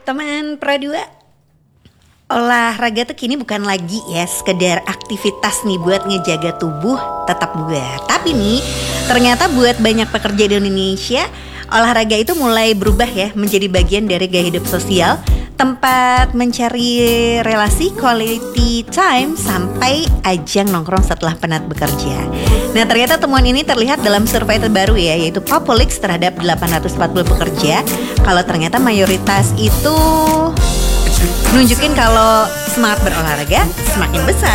Teman Pro 2, olahraga tuh kini bukan lagi ya sekedar aktivitas nih buat ngejaga tubuh tetap bugar. Tapi nih ternyata buat banyak pekerja di Indonesia, olahraga itu mulai berubah ya menjadi bagian dari gaya hidup sosial, tempat mencari relasi, quality time, sampai ajang nongkrong setelah penat bekerja. Nah, ternyata temuan ini terlihat dalam survei terbaru ya, yaitu Populix terhadap 840 pekerja. Kalau ternyata mayoritas itu nunjukin kalau semangat berolahraga semakin besar.